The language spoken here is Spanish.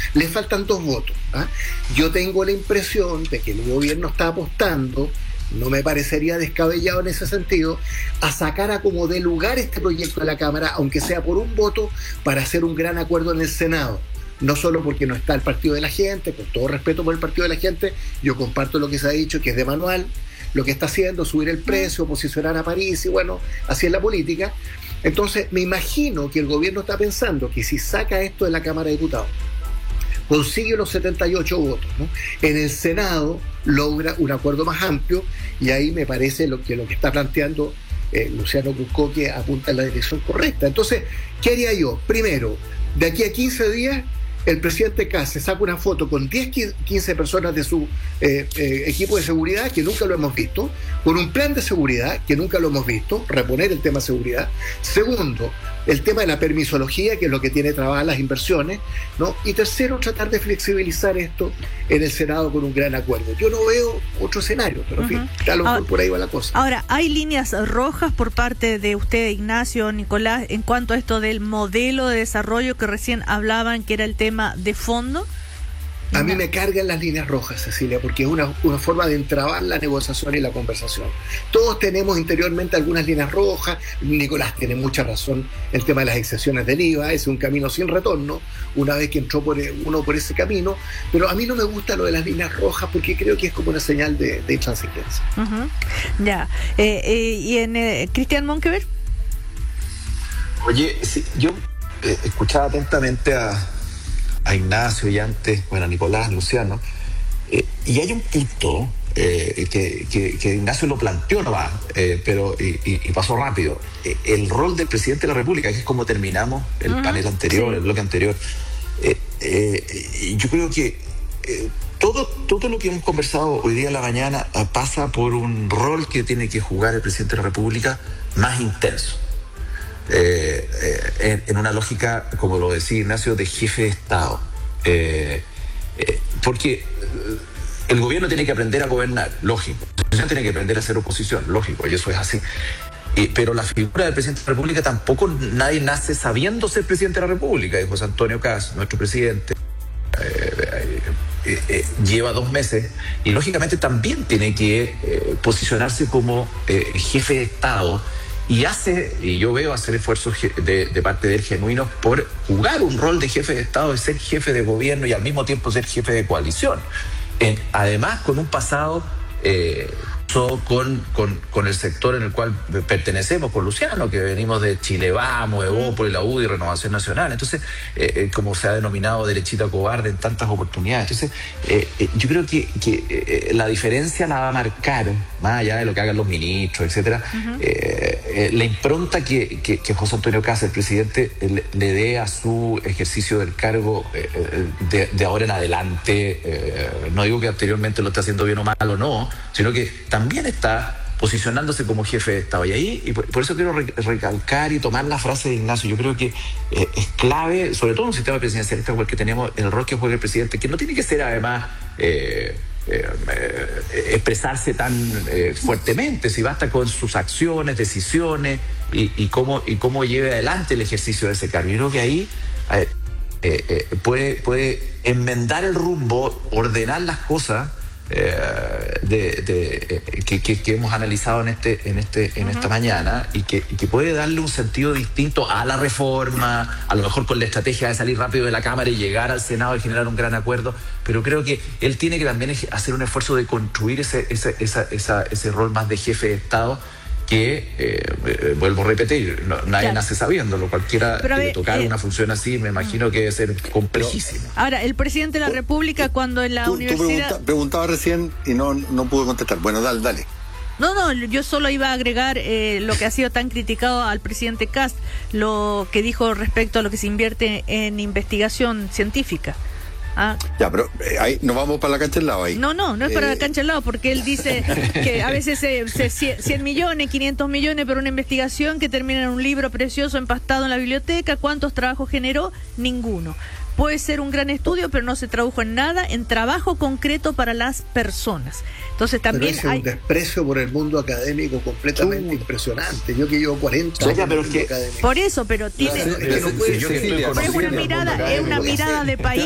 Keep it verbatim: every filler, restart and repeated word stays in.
Le faltan dos votos. ¿ah? Yo tengo la impresión de que el gobierno está apostando, no me parecería descabellado en ese sentido, a sacar a como dé lugar este proyecto de la Cámara, aunque sea por un voto, para hacer un gran acuerdo en el Senado. No solo porque no está el Partido de la Gente, con todo respeto por el Partido de la Gente, yo comparto lo que se ha dicho, que es de manual, lo que está haciendo, subir el precio, posicionar a París, y bueno, así es la política. Entonces, me imagino que el gobierno está pensando que si saca esto de la Cámara de Diputados, consigue los setenta y ocho votos, ¿no? En el Senado logra un acuerdo más amplio, y ahí me parece lo que, lo que está planteando eh, Luciano Cruzcoque, que apunta en la dirección correcta. Entonces, ¿qué haría yo? Primero, de aquí a quince días, el presidente Kast se saca una foto con diez, quince personas de su eh, eh, equipo de seguridad, que nunca lo hemos visto, con un plan de seguridad, que nunca lo hemos visto, reponer el tema de seguridad. Segundo, el tema de la permisología, que es lo que tiene trabadas las inversiones, ¿no? Y tercero, tratar de flexibilizar esto en el Senado con un gran acuerdo. Yo no veo otro escenario, pero en fin, uh-huh. a lo mejor por ahí va la cosa. Ahora, ¿hay líneas rojas por parte de usted, Ignacio, Nicolás, en cuanto a esto del modelo de desarrollo que recién hablaban, que era el tema de fondo? A mí me cargan las líneas rojas, Cecilia, porque es una, una forma de entrabar la negociación y la conversación. Todos tenemos interiormente algunas líneas rojas. Nicolás tiene mucha razón, el tema de las excepciones del I V A es un camino sin retorno, una vez que entró por uno por ese camino, pero a mí no me gusta lo de las líneas rojas porque creo que es como una señal de, de intransigencia. Uh-huh. Ya. Eh, eh, ¿Y en eh, Cristian Monkever? Oye, sí, yo eh, escuchaba atentamente a a Ignacio y antes, bueno, a Nicolás, Luciano, eh, y hay un punto eh, que, que, que Ignacio lo planteó nomás, eh, pero y, y pasó rápido. Eh, el rol del presidente de la República, que es como terminamos el uh-huh. panel anterior, sí. el bloque anterior. Eh, eh, yo creo que eh, todo, todo lo que hemos conversado hoy día en la mañana eh, pasa por un rol que tiene que jugar el presidente de la República más intenso. Eh, eh, en, en una lógica, como lo decía Ignacio, de jefe de Estado. Eh, eh, porque el gobierno tiene que aprender a gobernar, lógico. La oposición tiene que aprender a hacer oposición, lógico, y eso es así. Eh, pero la figura del presidente de la República tampoco nadie nace sabiendo ser presidente de la República. Y José Antonio Kast, nuestro presidente, eh, eh, eh, lleva dos meses y lógicamente también tiene que eh, posicionarse como eh, jefe de Estado. Y hace, y yo veo hacer esfuerzos de, de parte de él genuinos por jugar un rol de jefe de Estado, de ser jefe de gobierno y al mismo tiempo ser jefe de coalición. En, además, con un pasado eh, con, con, con el sector en el cual pertenecemos, con Luciano, que venimos de Chile Vamos, Evópolis, la U D I, Renovación Nacional. Entonces, eh, como se ha denominado derechita cobarde en tantas oportunidades. Entonces, eh, eh, yo creo que, que eh, la diferencia la va a marcar, más allá de lo que hagan los ministros, etcétera, uh-huh. eh, eh, la impronta que, que, que José Antonio Kast, el presidente, le, le dé a su ejercicio del cargo eh, de, de ahora en adelante. Eh, no digo que anteriormente lo esté haciendo bien o mal o no, sino que también está posicionándose como jefe de Estado. Y ahí, y por, por eso quiero re, recalcar y tomar la frase de Ignacio. Yo creo que eh, es clave, sobre todo en un sistema presidencialista como el que tenemos, el rol que juega el presidente, que no tiene que ser además eh, eh, eh, expresarse tan eh, fuertemente, si basta con sus acciones, decisiones y, y, cómo, y cómo lleve adelante el ejercicio de ese cargo. Yo creo que ahí eh, eh, eh, puede, puede enmendar el rumbo, ordenar las cosas Eh, de, de, eh, que, que, que hemos analizado en este en este en uh-huh. esta mañana y que, y que puede darle un sentido distinto a la reforma, a lo mejor con la estrategia de salir rápido de la Cámara y llegar al Senado y generar un gran acuerdo, pero creo que él tiene que también hacer un esfuerzo de construir ese ese esa, esa, ese rol más de jefe de Estado que, eh, eh, vuelvo a repetir, no, nadie claro. nace sabiéndolo, cualquiera que le tocara eh, una función así, me imagino que debe ser complejísimo. Ahora, el presidente de la República cuando en la tú, universidad... Tú pregunta, preguntaba recién y no, no pude contestar. Bueno, dale, dale. No, no, yo solo iba a agregar eh, lo que ha sido tan criticado al presidente Kast, lo que dijo respecto a lo que se invierte en investigación científica. Ah. Ya, pero eh, ahí nos vamos para la cancha del lado ahí. No, no, no es para eh. la cancha del lado, porque él dice que a veces se, se, cien millones, quinientos millones por una investigación que termina en un libro precioso empastado en la biblioteca. ¿Cuántos trabajos generó? Ninguno. Puede ser un gran estudio, pero no se tradujo en nada, en trabajo concreto para las personas. Entonces también pero ese hay un desprecio por el mundo académico completamente uh. impresionante. Yo que llevo cuarenta años en el mundo académico. Por eso, pero tiene... Claro, es que no puede ser. Pero es una mirada, es una mirada de país.